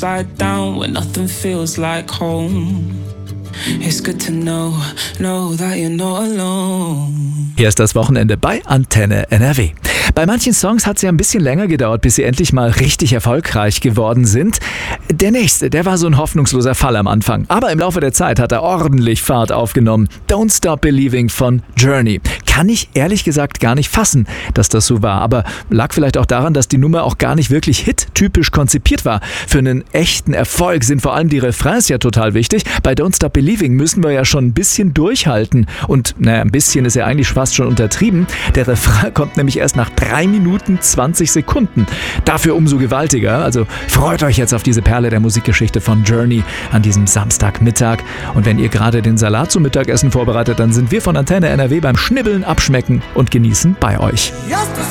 upside down when nothing feels like home. It's good to know that you're not alone. Hier ist das Wochenende bei Antenne NRW. Bei manchen Songs hat es ja ein bisschen länger gedauert, bis sie endlich mal richtig erfolgreich geworden sind. Der nächste, der war so ein hoffnungsloser Fall am Anfang. Aber im Laufe der Zeit hat er ordentlich Fahrt aufgenommen. Don't Stop Believing von Journey. Kann ich ehrlich gesagt gar nicht fassen, dass das so war. Aber lag vielleicht auch daran, dass die Nummer auch gar nicht wirklich hit-typisch konzipiert war. Für einen echten Erfolg sind vor allem die Refrains ja total wichtig. Bei Don't Stop Believing müssen wir ja schon ein bisschen durchhalten. Und ein bisschen ist ja eigentlich fast schon untertrieben. Der Refrain kommt nämlich erst nach 3 Minuten 20 Sekunden. Dafür umso gewaltiger. Also freut euch jetzt auf diese Perle der Musikgeschichte von Journey an diesem Samstagmittag. Und wenn ihr gerade den Salat zum Mittagessen vorbereitet, dann sind wir von Antenne NRW beim Schnibbeln, Abschmecken und Genießen bei euch.